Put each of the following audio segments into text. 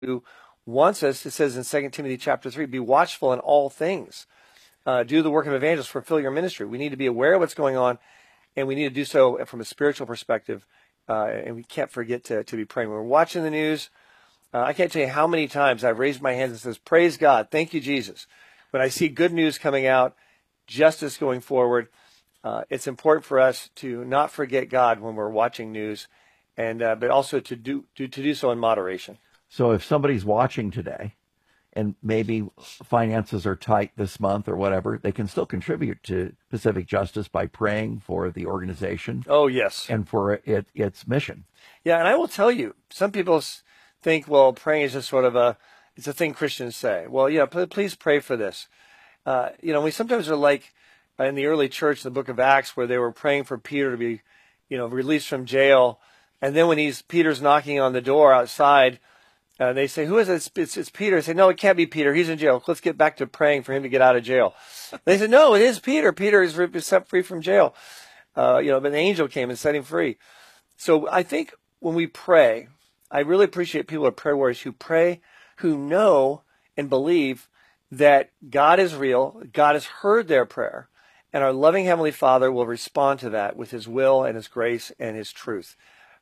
who wants us, it says in 2 Timothy chapter 3, be watchful in all things. Do the work of evangelists, fulfill your ministry. We need to be aware of what's going on, and we need to do so from a spiritual perspective, and we can't forget to be praying. When we're watching the news, I can't tell you how many times I've raised my hands and says, praise God, thank you, Jesus. When I see good news coming out, justice going forward, it's important for us to not forget God when we're watching news, and but also to do so in moderation. So if somebody's watching today, and maybe finances are tight this month or whatever, they can still contribute to Pacific Justice by praying for the organization. Oh, yes. And for its mission. Yeah, and I will tell you, some people think, well, praying is just sort of it's a thing Christians say. Well, yeah, please pray for this. We sometimes are like in the early church, in the book of Acts, where they were praying for Peter to be, released from jail. And then when Peter's knocking on the door outside, they say, who is it? It's Peter. They say, no, it can't be Peter. He's in jail. Let's get back to praying for him to get out of jail. They said, no, it is Peter. Peter is set free from jail. But an angel came and set him free. So I think when we pray, I really appreciate people who are prayer warriors who pray, who know and believe that God is real, God has heard their prayer, and our loving Heavenly Father will respond to that with His will and His grace and His truth.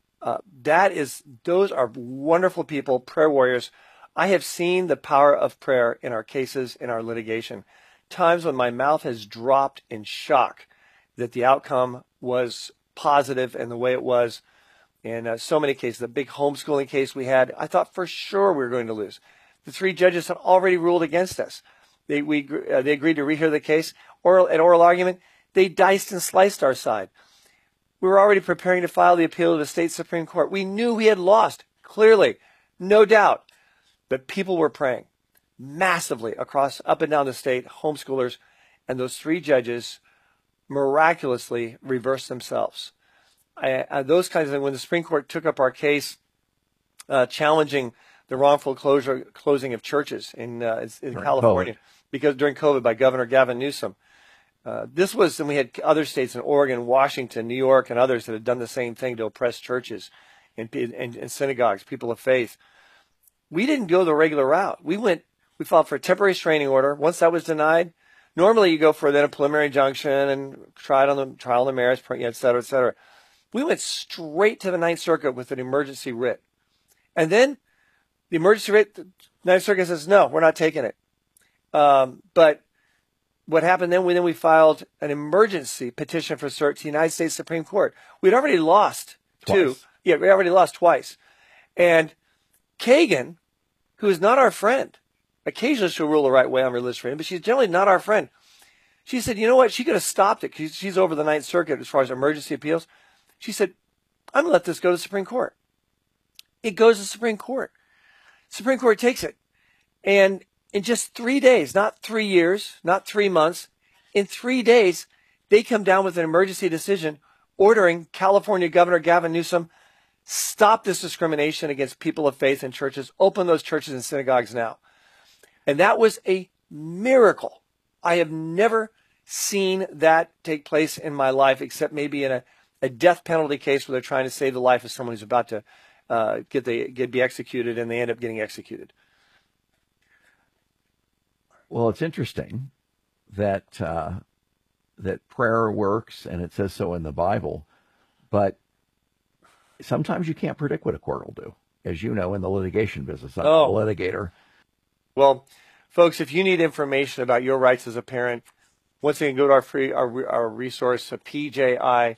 Those are wonderful people, prayer warriors. I have seen the power of prayer in our cases, in our litigation. Times when my mouth has dropped in shock that the outcome was positive and the way it was. In so many cases, the big homeschooling case we had, I thought for sure we were going to lose. The 3 judges had already ruled against us. They agreed to rehear the case. At oral argument, they diced and sliced our side. We were already preparing to file the appeal to the state Supreme Court. We knew we had lost, clearly, no doubt. But people were praying massively up and down the state, homeschoolers, and those 3 judges miraculously reversed themselves. Those kinds of things, when the Supreme Court took up our case challenging the wrongful closing of churches in California, because during COVID by Governor Gavin Newsom. And we had other states in Oregon, Washington, New York, and others that had done the same thing to oppress churches and synagogues, people of faith. We didn't go the regular route. We filed for a temporary restraining order. Once that was denied, normally you go for then a preliminary injunction and trial on the merits, et cetera, et cetera. We went straight to the Ninth Circuit with an emergency writ. And then the emergency writ, the Ninth Circuit says, no, we're not taking it. But what happened then? We filed an emergency petition for cert to the United States Supreme Court. We'd already lost twice. We already lost twice. And Kagan, who is not our friend, occasionally she'll rule the right way on religious freedom, but she's generally not our friend. She said, you know what? She could have stopped it because she's over the Ninth Circuit as far as emergency appeals. She said, I'm going to let this go to the Supreme Court. It goes to the Supreme Court. Supreme Court takes it. And in just 3 days, not 3 years, not 3 months, in 3 days, they come down with an emergency decision ordering California Governor Gavin Newsom, stop this discrimination against people of faith in churches, open those churches and synagogues now. And that was a miracle. I have never seen that take place in my life, except maybe in a death penalty case where they're trying to save the life of someone who's about to be executed, and they end up getting executed. Well, it's interesting that prayer works, and it says so in the Bible, but sometimes you can't predict what a court will do, as you know, in the litigation business. I'm a litigator. Well, folks, if you need information about your rights as a parent, once again, go to our resource, pji.org,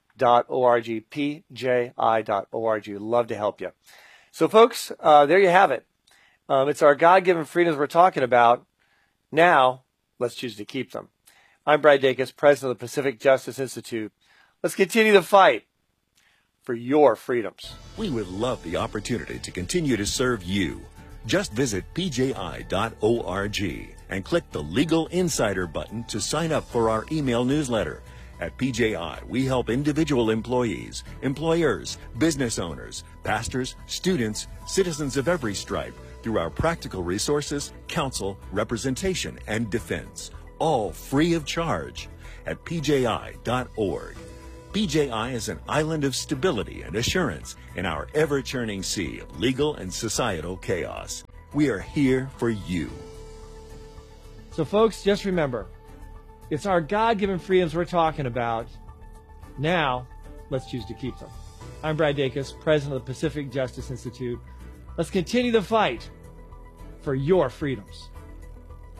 pji.org. We'd love to help you. So, folks, there you have it. It's our God-given freedoms we're talking about. Now, let's choose to keep them. I'm Brad Dacus, president of the Pacific Justice Institute. Let's continue the fight for your freedoms. We would love the opportunity to continue to serve you. Just visit pji.org and click the Legal Insider button to sign up for our email newsletter. At PJI, we help individual employees, employers, business owners, pastors, students, citizens of every stripe through our practical resources, counsel, representation, and defense, all free of charge at pji.org. PJI is an island of stability and assurance in our ever-churning sea of legal and societal chaos. We are here for you. So folks, just remember, it's our God-given freedoms we're talking about. Now, let's choose to keep them. I'm Brad Dacus, president of the Pacific Justice Institute. Let's continue the fight for your freedoms.